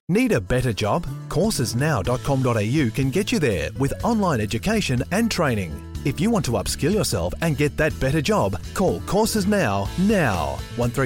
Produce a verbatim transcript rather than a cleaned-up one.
Need a better job? courses now dot com dot a u can get you there with online education and training. If you want to upskill yourself and get that better job, call Courses Now now. one three